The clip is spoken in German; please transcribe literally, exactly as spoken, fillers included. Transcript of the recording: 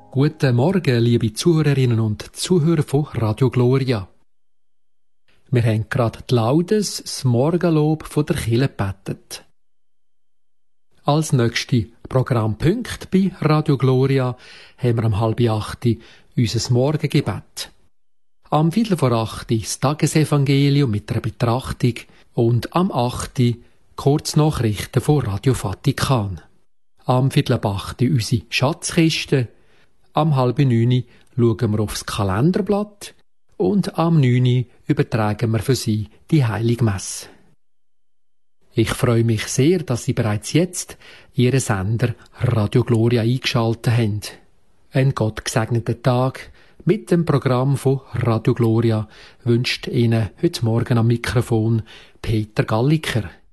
Guten Morgen, liebe Zuhörerinnen und Zuhörer von Radio Gloria. Wir haben gerade die Laudes, das Morgenlob von der Kirche gebetet. Als nächste Programmpunkt bei Radio Gloria haben wir um halb acht unser Morgengebet. Am Viertel vor acht das Tagesevangelium mit einer Betrachtung und am acht Kurznachrichten von Radio Vatikan. Am Viertel ab acht unsere Schatzkiste. Am halb neun schauen wir aufs Kalenderblatt und am neun übertragen wir für Sie die Heilige Messe. Ich freue mich sehr, dass Sie bereits jetzt Ihren Sender Radio Gloria eingeschaltet haben. Einen gottgesegneten Tag mit dem Programm von Radio Gloria wünscht Ihnen heute Morgen am Mikrofon Peter Galliker.